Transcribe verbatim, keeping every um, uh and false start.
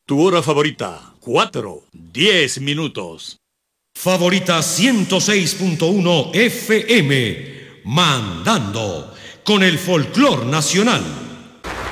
Tu hora favorita, cuatro, diez minutos. Favorita ciento seis punto uno F M, mandando con el folclor nacional.